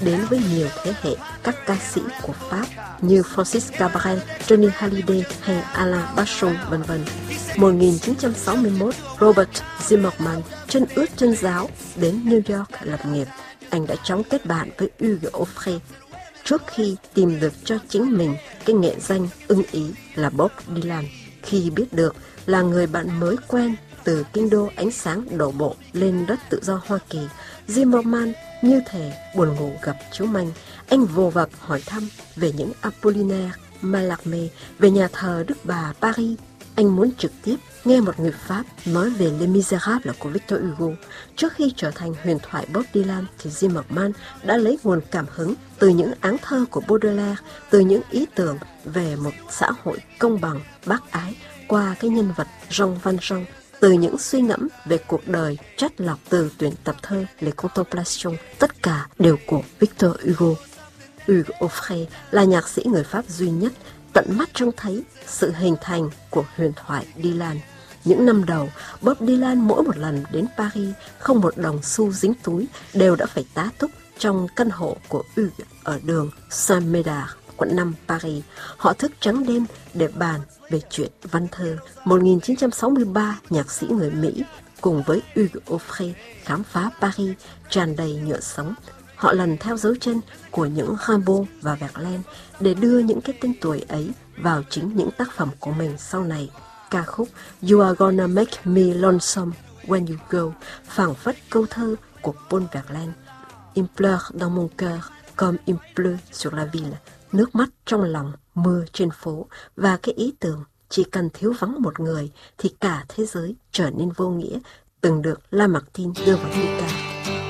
đến với nhiều thế hệ các ca sĩ của Pháp như Francis Cabrel, Johnny Hallyday hay Alain Bachung, v.v. 1961, Robert Zimmermann, chân ướt chân ráo, đến New York lập nghiệp. Anh đã chóng kết bạn với Hugues Aufray trước khi tìm được cho chính mình cái nghệ danh ưng ý là Bob Dylan. Khi biết được là người bạn mới quen từ kinh đô ánh sáng đổ bộ lên đất tự do Hoa Kỳ, Zimmermann như thể buồn ngủ gặp chiếu manh. Anh vồ vập hỏi thăm về những Apollinaire, Mallarmé, về nhà thờ Đức Bà Paris. Anh muốn trực tiếp nghe một người Pháp nói về Les Misérables của Victor Hugo. Trước khi trở thành huyền thoại Bob Dylan thì Zimmermann đã lấy nguồn cảm hứng từ những áng thơ của Baudelaire, từ những ý tưởng về một xã hội công bằng, bác ái qua cái nhân vật Jean Valjean, từ những suy ngẫm về cuộc đời chắt lọc từ tuyển tập thơ Les Contemplations, tất cả đều của Victor Hugo. Hugues Aufray là nhạc sĩ người Pháp duy nhất tận mắt trông thấy sự hình thành của huyền thoại Dylan. Những năm đầu, Bob Dylan mỗi một lần đến Paris, không một đồng xu dính túi, đều đã phải tá túc trong căn hộ của Hugues ở đường Saint-Médard, quận 5 Paris. Họ thức trắng đêm để bàn về chuyện văn thơ. 1963, nhạc sĩ người Mỹ cùng với Hugues Aufray khám phá Paris tràn đầy nhựa sống. Họ lần theo dấu chân của những Rimbaud và Verlaine để đưa những cái tên tuổi ấy vào chính những tác phẩm của mình sau này. Ca khúc You Are Gonna Make Me Lonesome When You Go phảng phất câu thơ của Paul Verlaine. Il pleure dans mon cœur comme il pleut sur la ville. Nước mắt trong lòng, mưa trên phố, và cái ý tưởng chỉ cần thiếu vắng một người thì cả thế giới trở nên vô nghĩa, từng được Lamartine đưa vào thi ca.